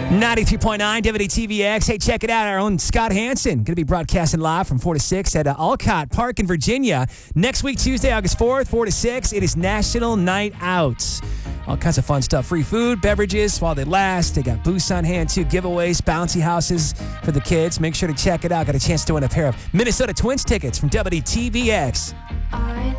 93.9 WTVX. Hey, check it out. Our own Scott Hansen going to be broadcasting live from 4 to 6 at Alcott Park in Virginia. Next week, Tuesday, August 4th, 4 to 6, it is National Night Out. All kinds of fun stuff. Free food, beverages while they last. They got booths on hand, too. Giveaways, bouncy houses for the kids. Make sure to check it out. Got a chance to win a pair of Minnesota Twins tickets from WTVX.